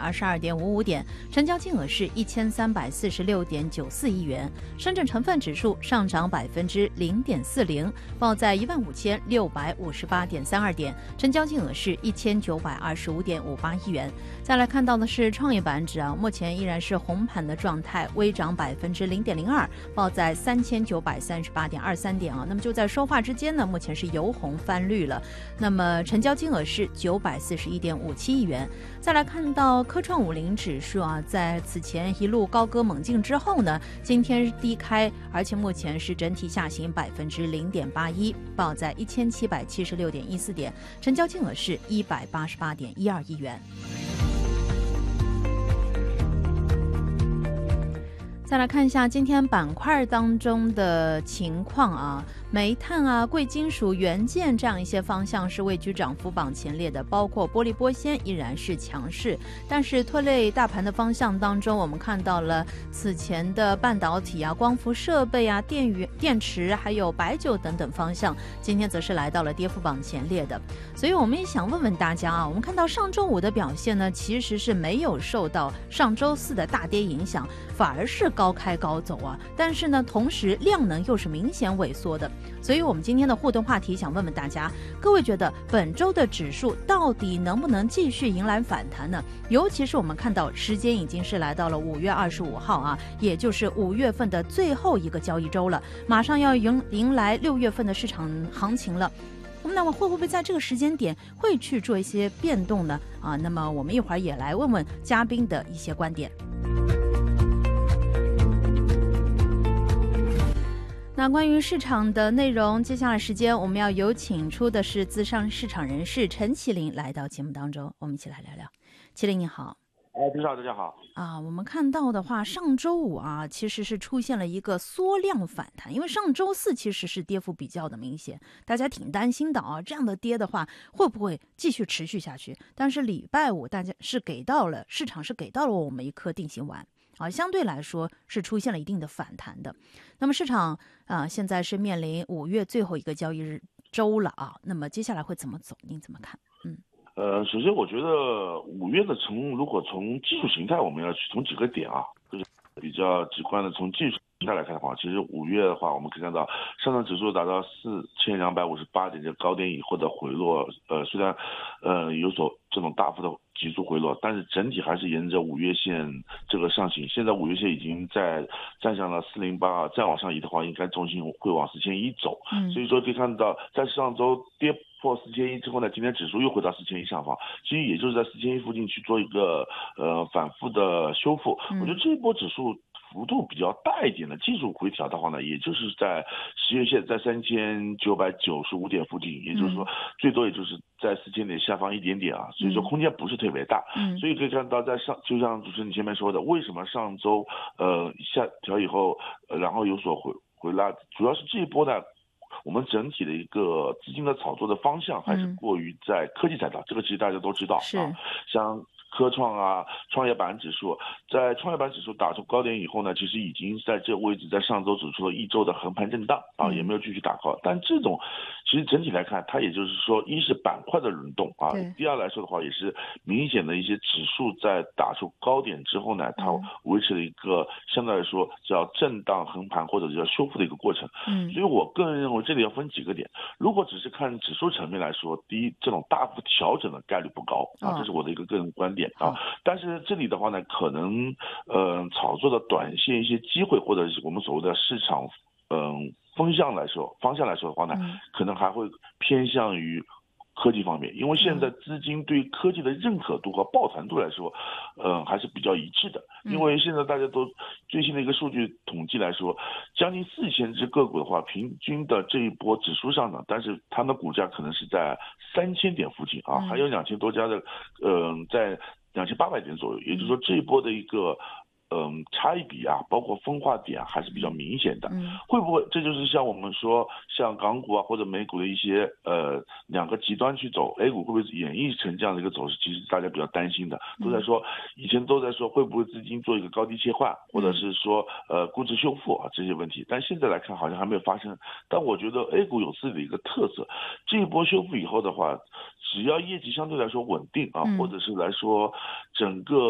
922.55点，成交金额是1346.94亿元。深圳成分指数上涨0.40%，报在15658.32点，成交金额是1925.58亿元。再来看到的是创业板指啊，目前依然是红盘的状态，微涨0.02%，报在3938.23点啊。那么就在说话之间呢，目前是由红翻绿了。那么成交金额是941.57亿元。再来看到科创50指数啊，在此前一路高歌猛进之后呢，今天低开，而且目前是整体下行0.81%，报在1776.14点，成交金额是188.12亿元。再来看一下今天板块当中的情况啊，煤炭啊、贵金属、元件这样一些方向是位居涨幅榜前列的，包括玻璃玻纤依然是强势。但是拖累大盘的方向当中，我们看到了此前的半导体啊、光伏设备啊、电池还有白酒等等方向，今天则是来到了跌幅榜前列的。所以我们也想问问大家啊，我们看到上周五的表现呢，其实是没有受到上周四的大跌影响，反而是高开高走啊，但是呢，同时量能又是明显萎缩的。所以我们今天的互动话题想问问大家，各位觉得本周的指数到底能不能继续迎来反弹呢？尤其是我们看到时间已经是来到了5月25号啊，也就是5月份的最后一个交易周了，马上要迎来6月份的市场行情了。那么会不会在这个时间点会去做一些变动呢？啊，那么我们一会儿也来问问嘉宾的一些观点。那关于市场的内容，接下来时间我们要有请出的是资深市场人士陈麒麟来到节目当中，我们一起来聊聊。麒麟你好。 大家好啊，我们看到的话，上周五啊，其实是出现了一个缩量反弹，因为上周四其实是跌幅比较的明显，大家挺担心的啊，这样的跌的话会不会继续持续下去？但是礼拜五大家是市场是给到了我们一颗定心丸。啊，相对来说是出现了一定的反弹的。那么市场现在是面临5月最后一个交易周了啊。那么接下来会怎么走？您怎么看？ 首先我觉得5月的如果从技术形态，我们要去从几个点啊，就是比较直观的从技术形态来看的话，其实5月的话，我们可以看到上证指数达到4258点这高点以后的回落，虽然有所这种大幅的急速回落，但是整体还是沿着5月线这个上行。现在5月线已经站上了408，再往上移的话，应该重心会往4100走。所以说可以看到，在上周跌破4100之后呢，今天指数又回到4100上方，其实也就是在4100附近去做一个反复的修复。我觉得这一波指数幅度比较大一点的技术回调的话呢，也就是在10月线在3995点附近，也就是说最多也就是在4000点下方一点点啊，所以说空间不是特别大。所以可以看到就像主持人你前面说的，为什么上周下调以后然后有所回拉，主要是这一波呢，我们整体的一个资金的炒作的方向还是过于在科技赛道，这个其实大家都知道啊，像科创啊、创业板指数，在创业板指数打出高点以后呢，其实已经在这个位置，在上周指出了1周的横盘震荡啊，也没有继续打高。但这种其实整体来看，它也就是说，一是板块的轮动啊，第二来说的话，也是明显的一些指数在打出高点之后呢，它维持了一个相对来说叫震荡横盘或者叫修复的一个过程。所以我个人认为这里要分几个点。如果只是看指数层面来说，第一，这种大幅调整的概率不高啊，这是我的一个个人观点啊。但是这里的话呢，可能炒作的短线一些机会，或者是我们所谓的市场方向来说的话呢，可能还会偏向于科技方面，因为现在资金对科技的认可度和抱团度来说，还是比较一致的。因为现在大家都最新的一个数据统计来说，将近4000只个股的话，平均的这一波指数上涨，但是它们的股价可能是在3000点附近啊，还有2000多家的，在2800点左右，也就是说这一波的一个差异比啊，包括分化点啊，还是比较明显的。会不会这就是像我们说像港股啊或者美股的一些两个极端去走 ，A 股会不会演绎成这样的一个走势？其实大家比较担心的，都在说以前都在说会不会资金做一个高低切换，或者是说估值修复啊这些问题，但现在来看好像还没有发生。但我觉得 A 股有自己的一个特色，这一波修复以后的话，只要业绩相对来说稳定啊，或者是来说整个